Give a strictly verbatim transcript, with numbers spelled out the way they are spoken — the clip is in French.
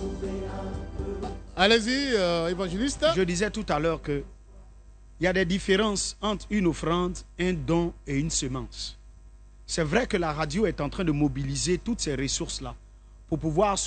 Allez-y, euh, évangéliste. Je disais tout à l'heure que il y a des différences entre une offrande, un don et une semence. C'est vrai que la radio est en train de mobiliser toutes ces ressources-là pour pouvoir